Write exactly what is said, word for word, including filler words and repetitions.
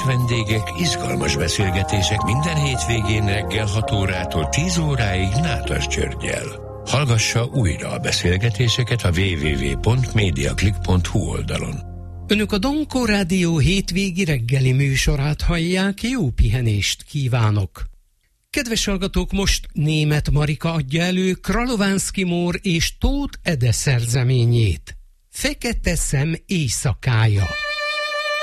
vendégek, izgalmas beszélgetések minden hétvégén reggel hat órától tíz óráig Nádas Györggyel. Hallgassa újra a beszélgetéseket a double-u double-u double-u pont mediaclick pont hu oldalon. Önök a Dankó Rádió hétvégi reggeli műsorát hallják, jó pihenést kívánok! Kedves hallgatók, most Németh Marika adja elő Kralovánszky Mór és Tóth Ede szerzeményét. Fekete szem éjszakája.